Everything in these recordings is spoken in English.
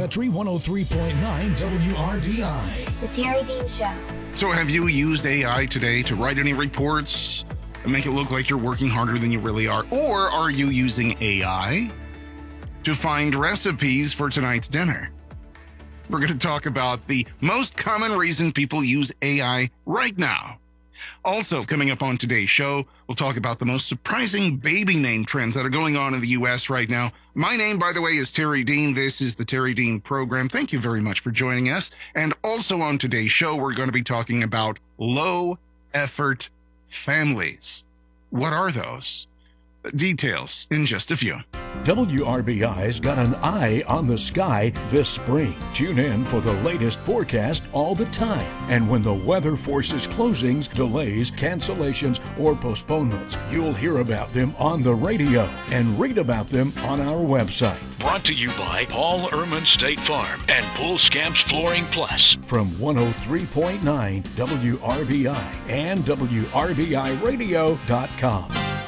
Country 103.9 WRBI. The Terry Dean Show. So have you used AI today to write any reports and make it look like you're working harder than you really are? Or are you using AI to find recipes for tonight's dinner? We're going to talk about the most common reason people use AI right now. Also, coming up on today's show, we'll talk about the most surprising baby name trends that are going on in the U.S. right now. My name, by the way, is Terry Dean. This is the Terry Dean Program. Thank you very much for joining us. And also on today's show, we're going to be talking about low-effort families. What are those? Details in just a few. WRBI's got an eye on the sky this spring. Tune in for the latest forecast all the time. And when the weather forces closings, delays, cancellations, or postponements, you'll hear about them on the radio and read about them on our website. Brought to you by Paul Ehrman State Farm and Pool Scamps Flooring Plus from 103.9 WRBI and WRBIRadio.com.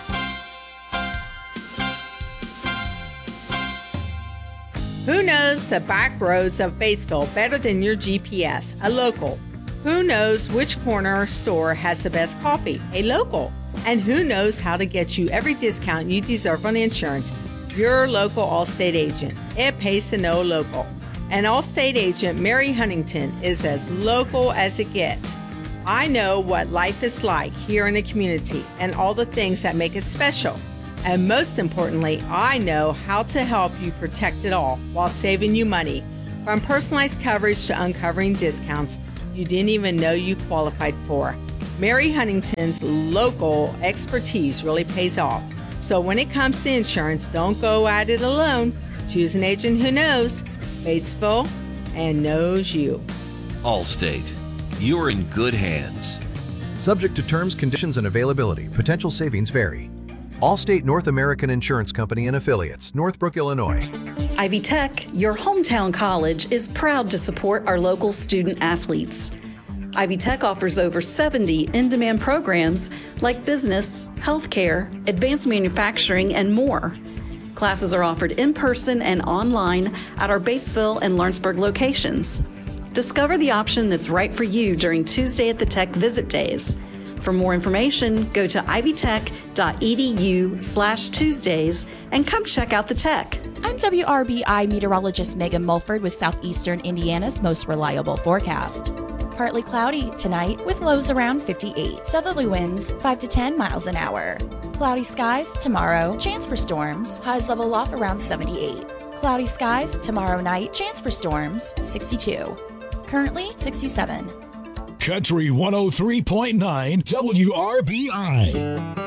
Who knows the back roads of Batesville better than your GPS? A local. Who knows which corner or store has the best coffee? A local. And who knows how to get you every discount you deserve on insurance? Your local Allstate agent. It pays to know local. And Allstate agent Mary Huntington is as local as it gets. I know what life is like here in the community and all the things that make it special. And most importantly, I know how to help you protect it all while saving you money. From personalized coverage to uncovering discounts you didn't even know you qualified for. Mary Huntington's local expertise really pays off. So when it comes to insurance, don't go at it alone. Choose an agent who knows Batesville and knows you. Allstate. You're in good hands. Subject to terms, conditions, and availability. Potential savings vary. Allstate North American Insurance Company and Affiliates, Northbrook, Illinois. Ivy Tech, your hometown college, is proud to support our local student athletes. Ivy Tech offers over 70 in-demand programs like business, healthcare, advanced manufacturing, and more. Classes are offered in person and online at our Batesville and Lawrenceburg locations. Discover the option that's right for you during Tuesday at the Tech Visit Days. For more information, go to ivytech.edu/Tuesdays and come check out the Tech. I'm WRBI meteorologist Megan Mulford with Southeastern Indiana's most reliable forecast. Partly cloudy tonight with lows around 58. Southerly winds 5 to 10 miles an hour. Cloudy skies tomorrow. Chance for storms. Highs level off around 78. Cloudy skies tomorrow night. Chance for storms 62. Currently 67. Country 103.9 WRBI.